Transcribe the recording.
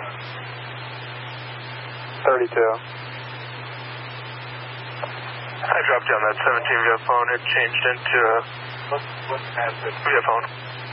32. I dropped you on that 17 via phone. It changed into via phone.